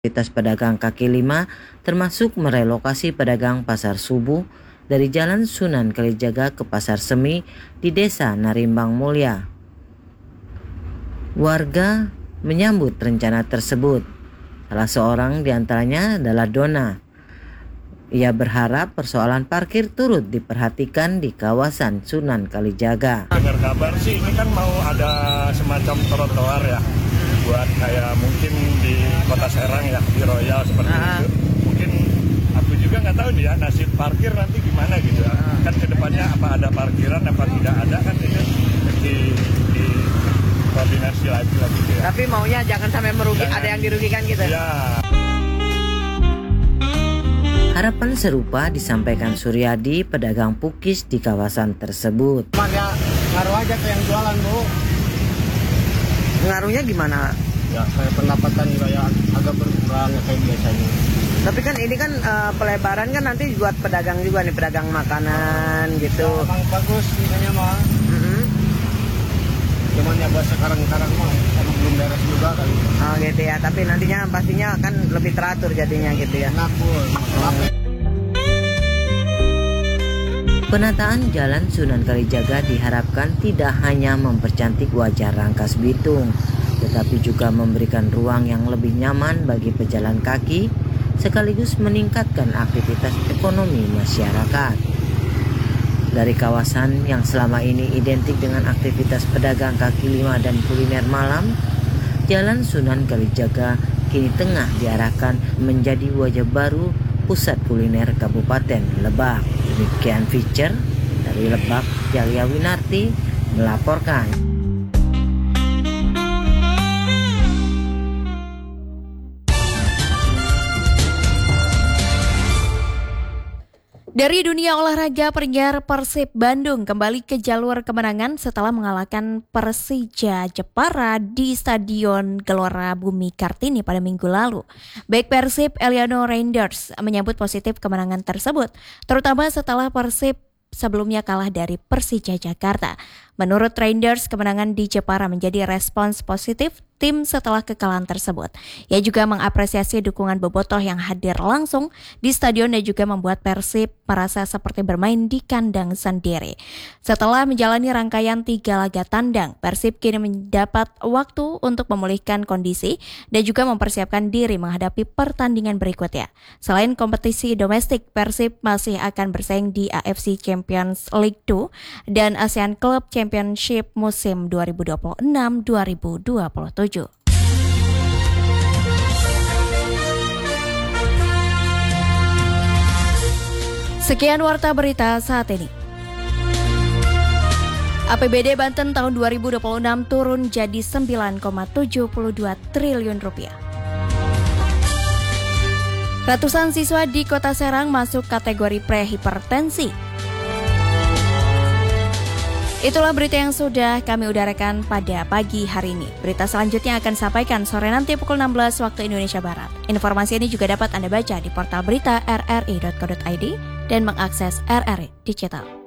aktivitas pedagang kaki lima termasuk merelokasi pedagang pasar subuh dari Jalan Sunan Kalijaga ke Pasar Semi di Desa Narimbang Mulya. Warga menyambut rencana tersebut. Salah seorang di antaranya adalah Dona. Ia berharap persoalan parkir turut diperhatikan di kawasan Sunan Kalijaga. Dengar kabar sih ini kan mau ada semacam trotoar ya, buat kayak mungkin di Kota Serang ya, di Royal seperti itu. Mungkin aku juga nggak tahu nih ya nasib parkir nanti gimana gitu ya. Kan kedepannya apa ada parkiran apa tidak ada kan ini di koordinasi lagi gitu ya. Tapi maunya jangan sampai ada yang dirugikan gitu. Ya. Harapan serupa disampaikan Suryadi, pedagang pukis di kawasan tersebut. Ya, ngaruh aja ke yang jualan, Bu. Pengaruhnya gimana? Ya, kayak pendapatan juga ya agak berkurang kayak biasanya. Tapi kan ini kan pelebaran kan nanti buat pedagang juga nih, pedagang makanan gitu. Ya, emang bagus intinya mah. Cuman ya buat sekarang-sekarang mah karena belum beres juga kali. Oh gitu ya, tapi nantinya pastinya kan lebih teratur jadinya gitu ya. Penataan Jalan Sunan Kalijaga diharapkan tidak hanya mempercantik wajah Rangkas Bitung, tetapi juga memberikan ruang yang lebih nyaman bagi pejalan kaki, sekaligus meningkatkan aktivitas ekonomi masyarakat. Dari kawasan yang selama ini identik dengan aktivitas pedagang kaki lima dan kuliner malam, Jalan Sunan Kalijaga kini tengah diarahkan menjadi wajah baru pusat kuliner Kabupaten Lebak. Demikian feature dari Lebak, Jalia Winarti melaporkan. Dari dunia olahraga, penyiar Persib Bandung kembali ke jalur kemenangan setelah mengalahkan Persija Jepara di Stadion Gelora Bumi Kartini pada minggu lalu. Back Persib Eliano Reinders menyambut positif kemenangan tersebut, terutama setelah Persib sebelumnya kalah dari Persija Jakarta. Menurut Reinders, kemenangan di Jepara menjadi respons positif tim setelah kekalahan tersebut. Ia juga mengapresiasi dukungan bobotoh yang hadir langsung di stadion dan juga membuat Persib merasa seperti bermain di kandang sendiri. Setelah menjalani rangkaian 3 laga tandang, Persib kini mendapat waktu untuk memulihkan kondisi dan juga mempersiapkan diri menghadapi pertandingan berikutnya. Selain kompetisi domestik, Persib masih akan bersaing di AFC Champions League 2 dan ASEAN Club Championship musim 2026-2027. Sekian warta berita saat ini. APBD Banten tahun 2026 turun jadi 9,72 triliun rupiah. Ratusan siswa di Kota Serang masuk kategori prehipertensi. Itulah berita yang sudah kami udarakan pada pagi hari ini. Berita selanjutnya akan sampaikan sore nanti pukul 16 waktu Indonesia Barat. Informasi ini juga dapat Anda baca di portal berita rri.co.id dan mengakses RRI Digital.